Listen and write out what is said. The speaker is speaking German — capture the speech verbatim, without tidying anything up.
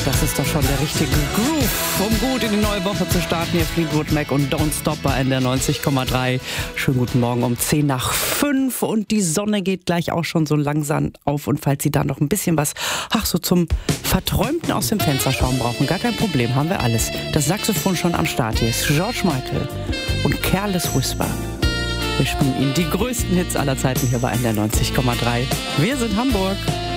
Das ist doch schon der richtige Groove, um gut in die neue Woche zu starten. Hier Fleetwood Mac und Don't Stop bei N D R neunzig Komma drei. Schönen guten Morgen um zehn nach fünf und die Sonne geht gleich auch schon so langsam auf. Und falls Sie da noch ein bisschen was, ach so zum Verträumten aus dem Fenster schauen brauchen, gar kein Problem, haben wir alles. Das Saxophon schon am Start. Hier ist George Michael und Careless Whisper. Wir spielen Ihnen die größten Hits aller Zeiten hier bei N D R neunzig Komma drei. Wir sind Hamburg.